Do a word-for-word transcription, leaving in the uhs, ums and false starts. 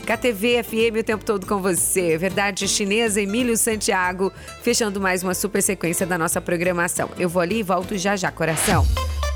K T V F M o tempo todo com você. Verdade Chinesa, Emílio Santiago, fechando mais uma super sequência da nossa programação. Eu vou ali e volto já já, coração.